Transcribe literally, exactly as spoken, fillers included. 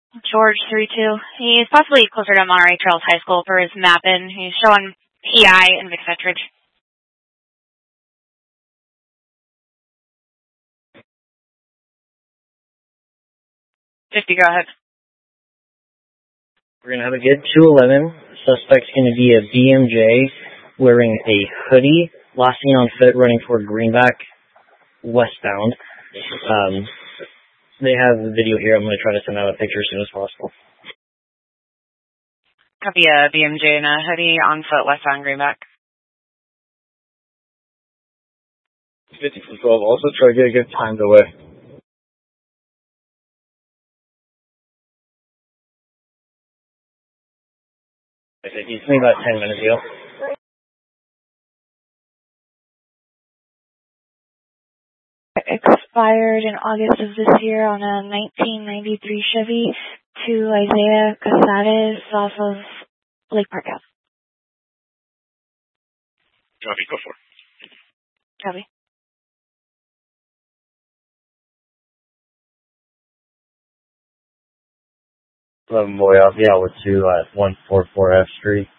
George three two. He's possibly closer to Monterey Trails High School for his mapping. He's showing P I and McFettridge. fifty, go ahead. We're going to have a good two eleven. Suspect's going to be a B M J wearing a hoodie, last seen on foot running toward Greenback, westbound. Um, they have the video here. I'm going to try to send out a picture as soon as possible. Copy a B M J and a hoodie on foot westbound Greenback. fifty from twelve, also try to get a good timed away. He's me about ten minutes ago. Expired in August of this year on a nineteen ninety-three Chevy to Isaiah Casades off of Lake Park Ave. Copy, go for it. Copy. eleven boy off the outward to uh, one forty-four F Street.